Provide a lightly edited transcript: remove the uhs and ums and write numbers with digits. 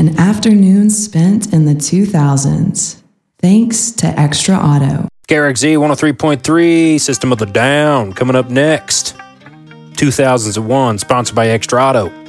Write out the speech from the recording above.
and afternoons spent in the 2000s. Thanks to Extra Auto. KRXZ 103.3, System of the Down, coming up next. 2001, sponsored by Extra Auto.